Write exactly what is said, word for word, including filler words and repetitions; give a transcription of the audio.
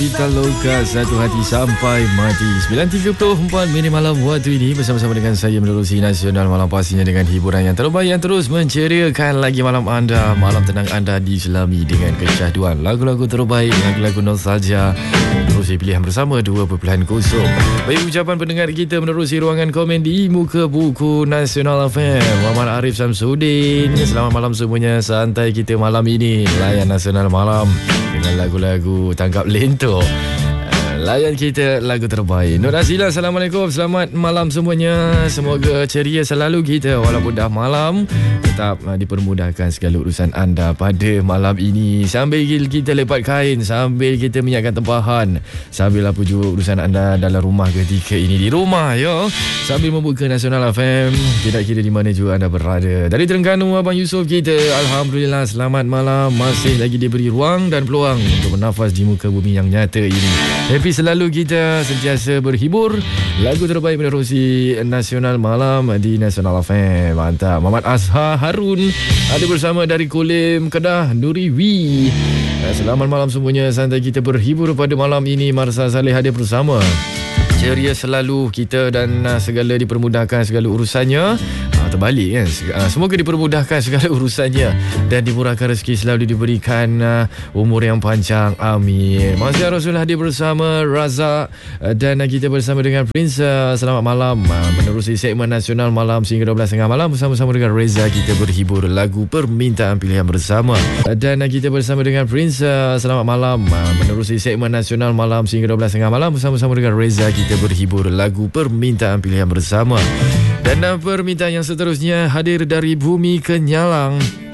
Kita Loka Satu Hati Sampai Mati. Sembilan tiga puluh empat minit malam waktu ini bersama-sama dengan saya menerusi Nasional Malam, pastinya dengan hiburan yang terbaik yang terus menceriakan lagi malam anda. Malam tenang anda diselami dengan kesyahduan lagu-lagu terbaik, lagu-lagu nostalgia. Menerusi pilihan bersama dua perpuluhan kosong. Baik, ucapan pendengar kita menerusi ruangan komen di muka buku Nasional F M. Muhammad Arif Samsudin. Selamat malam semuanya. Santai kita malam ini layan Nasional Malam dengan lagu-lagu tangkap lento. Uh, layan kita lagu terbaik. Nur Azila, Assalamualaikum. Selamat malam semuanya. Semoga ceria selalu kita walaupun dah malam. Tetap uh, dipermudahkan segala urusan anda pada malam ini. Sambil kita lepat kain, sambil kita menyiapkan tempahan, sambil apa juga urusan anda dalam rumah ketika ini di rumah, yo. Sambil membuka Nasional F M, tidak kira di mana juga anda berada. Dari Terengganu, Abang Yusof kita, Alhamdulillah, selamat malam. Masih lagi diberi ruang dan peluang untuk bernafas di muka bumi yang nyata ini. Happy selalu kita, sentiasa berhibur. Lagu terbaik menerusi Nasional Malam di Nasional F M. Mantap. Muhammad Azhar Harun ada bersama dari Kulim Kedah, Nuri Wi. Selamat malam semuanya. Santai kita berhibur pada malam ini. Marsa Saleh hadir bersama. Ceria selalu kita dan uh, segala dipermudahkan segala urusannya. uh, Terbalik kan, uh, semoga dipermudahkan segala urusannya dan dimurahkan rezeki, selalu diberikan uh, umur yang panjang, amin. Masih Rasul hadir bersama Razak, uh, dan uh, kita bersama dengan Prince. uh, Selamat malam. uh, Menerusi segmen Nasional Malam sehingga dua belas tiga puluh malam bersama-sama dengan Reza. Kita berhibur lagu permintaan pilihan bersama, uh, dan uh, kita bersama dengan Prince. uh, Selamat malam. uh, Menerusi segmen Nasional Malam sehingga dua belas tiga puluh malam bersama-sama dengan Reza. Kita berhibur lagu permintaan pilihan bersama. Dan permintaan yang seterusnya hadir dari Bumi Kenyalang.